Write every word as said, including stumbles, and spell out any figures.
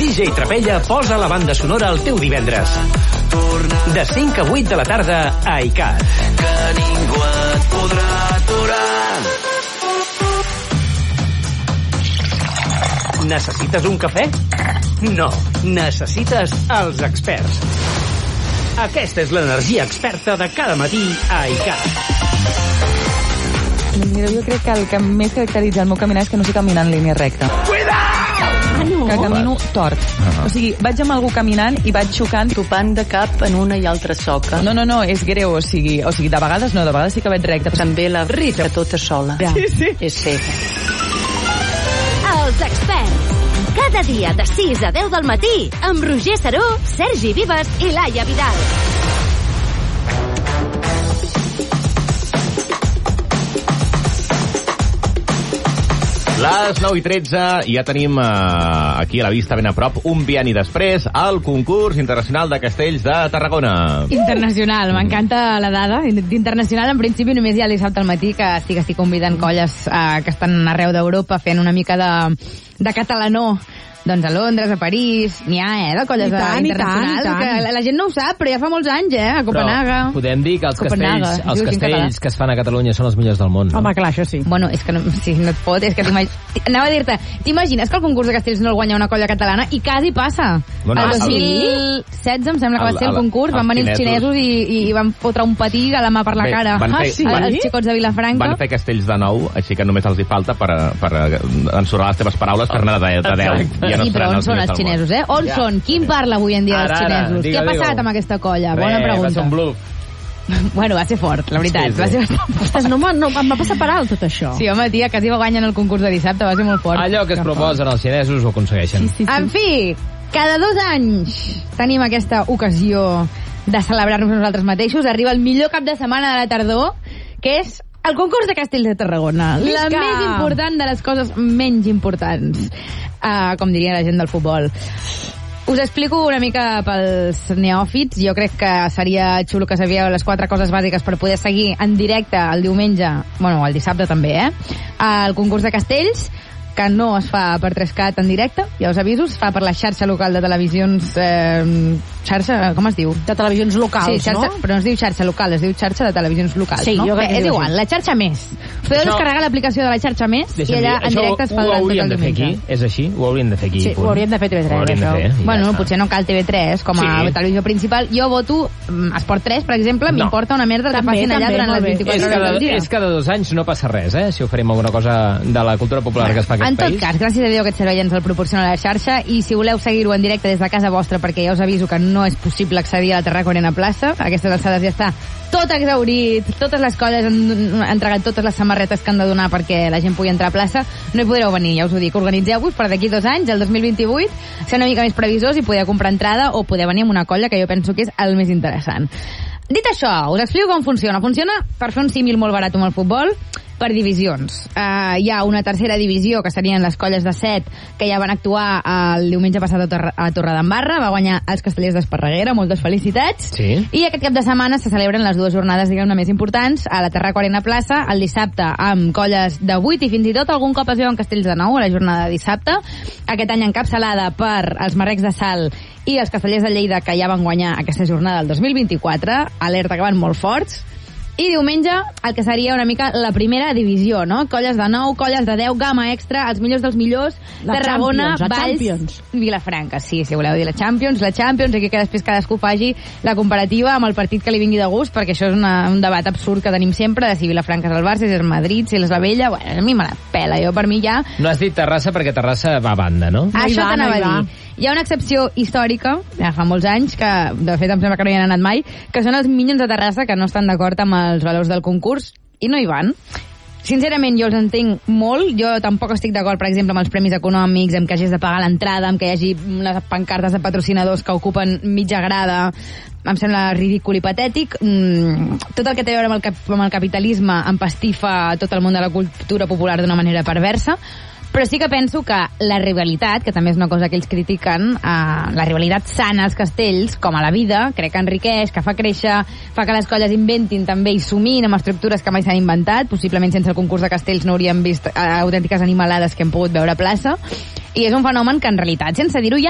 D J Trapella posa la banda sonora al teu divendres. De cinc a vuit de la tarda a ICAT. Que ningú et podrà aturar. Necessites un cafè? No, necessites els experts. Aquesta és l'energia experta de cada matí a ICAT. Mira, jo crec que el que més caracteritza el meu caminar és que no sé caminar en línia recta. Cuidao! Ah, no? Que camino tort. Uh-huh. O sigui, vaig amb algú caminant i vaig xocant. Topant de cap en una i altra soca. No, no, no, és greu, o sigui, o sigui, de vegades no, de vegades sí que vaig recte. També la Rita tota sola. Ja. Sí, sí. És cega. Els experts. Cada dia de sis a deu del matí amb Roger Saró, Sergi Vives i Laia Vidal. Les nou i tretze, ja tenim eh, aquí a la vista ben a prop un bienni després al concurs internacional de castells de Tarragona. Internacional, m'encanta la dada. D'internacional, en principi, només hi ha el dissabte al matí que estic, estic convidant colles eh, que estan arreu d'Europa fent una mica de, de catalanó. Doncs a Londres, a París, n'hi ha, eh, de colles tant, internacionals, tant, que la, la gent no ho sap, però ja fa molts anys, eh, a Copenhaga. Però podem dir que els Copenhaga, castells, els castells que es fan a Catalunya són els millors del món, no? Home, clar, això sí. Bueno, és que no, sí, no et pot, és que t'imag... anava a dir-te, t'imagines que el concurs de castells no el guanya una colla catalana? I quasi passa. Bueno, el el- dos mil setze, em sembla que va el- ser el el- concurs, els van venir els xinesos. xinesos i, i van fotre un patí a la mà per la Bé, cara. van fer- Ah, sí? van- Els xicots de Vilafranca. Van fer castells de nou, així que només els hi falta per, per ensorrar les teves paraules per anar de, de deu. Ja no Sí, però seran on són els millors del món. xinesos, eh? On Ja. són? Qui en parla avui en dia dels Ara, ara, xinesos? digue, Què ha passat digue-ho. amb aquesta colla? Bé, Bona va pregunta. ser un bluff. Bueno, va ser fort, la veritat. Sí, sí. Va ser bastant... Ostres, no, m'ha- no, em va passar per alt tot això. Sí, home, tia, quasi va guanyar el concurs de dissabte, va ser molt fort. Allò que es proposen els xinesos ho aconsegueixen. Sí, sí. En fi, cada dos anys tenim aquesta ocasió de celebrar-nos nosaltres mateixos. Arriba el millor cap de setmana de la tardor, que és el concurs de castells de Tarragona. La Visca! més important de les coses menys importants, uh, com diria la gent del futbol. Us explico una mica pels neòfits. Jo crec que seria xulo que sabíeu les quatre coses bàsiques per poder seguir en directe el diumenge, bueno, el dissabte també, eh? El concurs de castells, que no es fa per tres cat en directe, ja us aviso, es fa per la xarxa local de televisions... Eh, xarxa, com es diu? De televisions locals, sí, xarxa, no? però no es diu xarxa local, es diu xarxa de televisions locals, Sí, no? jo crec que és es diu igual, així. la xarxa més. Us podeu Això- descarregar l'aplicació de la xarxa més i allà en directe es fa ho durant tot hauríem el de fer aquí? diumenge. És així? Ho hauríem de fer aquí? Sí, punt. ho hauríem de fer T V tres, Ho hauríem de això. fer, i ja Bueno, està. potser no cal T V tres com a Sí. televisió principal. Jo voto mm, Esport tres, per exemple, No. m'importa una merda que També, facin allà també, durant molt les bé. vint-i-quatre És hores cada, del dia. és cada dos anys, no passa res, eh? Si oferim alguna cosa de la cultura popular que es fa a En aquest tot país. cas, gràcies a Déu aquest servei ens el proporciona la xarxa, i si voleu seguir-ho en directe des de casa vostra, perquè ja us aviso que no és possible accedir a la Tarraco Arena Plaça, a aquestes alçades ja està tot exhaurit, totes les colles han entregat totes les samarretes que han de donar perquè la gent pugui entrar a plaça, no hi podreu venir, ja us ho dic, organitzeu-vos per d'aquí dos anys, el dos mil vint-i-vuit, ser una mica més previsors i poder comprar entrada o poder venir amb una colla, que jo penso que és el més interessant. Dit això, us explico com funciona. Funciona, per fer un símil molt barat amb el futbol, per divisions. Uh, hi ha una tercera divisió, que serien les colles de set, que ja van actuar el diumenge passat a, Torre, a Torredembarra, va guanyar els Castellers d'Esparreguera, moltes felicitats. Sí. I aquest cap de setmana se celebren les dues jornades, diguem-ne, més importants, a la Tarraco Arena Plaça, el dissabte amb colles de vuit i fins i tot algun cop es veuen castells de nou a la jornada de dissabte. Aquest any encapçalada per els Marrecs de Salt i els Castellers de Lleida, que ja van guanyar aquesta jornada del dos mil vint-i-quatre, alerta que van molt forts. I diumenge, el que seria una mica la primera divisió, no? Colles de nou, colles de deu, gamma extra, els millors dels millors, La Tarragona, Champions, la Valls, Champions. Vilafranca. Sí, si voleu dir la Champions, la Champions, aquí que després cadascú faci la comparativa amb el partit que li vingui de gust, perquè això és una, un debat absurd que tenim sempre, de si Vilafranca és el Barça, si és el Madrid, si és la Vella. Bueno, a mi me la pela, jo per mi ja... No has dit Terrassa perquè Terrassa va a banda, no? No hi Això va, t'anava no hi a va. dir. Hi ha una excepció històrica, ja fa molts anys, que de fet em sembla que no hi han anat mai, que són els Minions de Terrassa, que no estan d'acord amb els valors del concurs i no hi van. Sincerament, jo els entenc molt. Jo tampoc estic d'acord, per exemple, amb els premis econòmics, amb que hagis de pagar l'entrada, amb que hi hagi unes pancartes de patrocinadors que ocupen mitja grada. Em sembla ridícul i patètic. Mm, tot el que té a veure amb el, cap amb el capitalisme empastifa tot el món de la cultura popular d'una manera perversa. Però sí que penso que la rivalitat, que també és una cosa que ells critiquen, eh, la rivalitat sana als castells, com a la vida, crec que enriqueix, que fa créixer, fa que les colles inventin també i sumin amb estructures que mai s'han inventat. Possiblement sense el concurs de castells no hauríem vist eh, autèntiques animalades que hem pogut veure a plaça. I és un fenomen que en realitat, sense dir-ho, ja